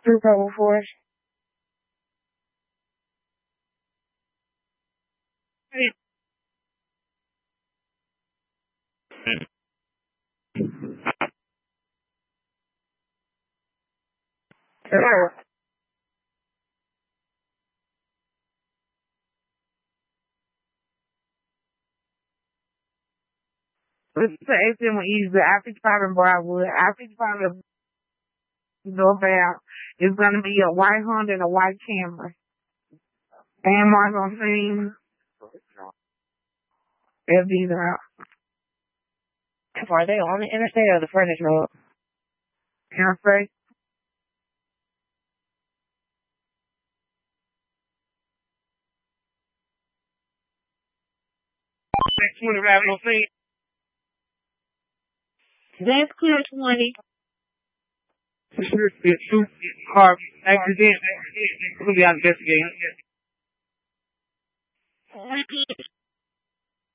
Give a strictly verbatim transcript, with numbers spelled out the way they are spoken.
Two couple fours. Hello. It's the A T M easy. I fifty-five in Broadwood. I fifty-five in Northbound. It's gonna be a white Honda and a white Camry. And Mark on scene. They'll be there. Are they on the interstate or the furniture road? Interstate. twenty Rabbit on scene. That's clear twenty. Two car accident. We'll be out investigating. Repeat.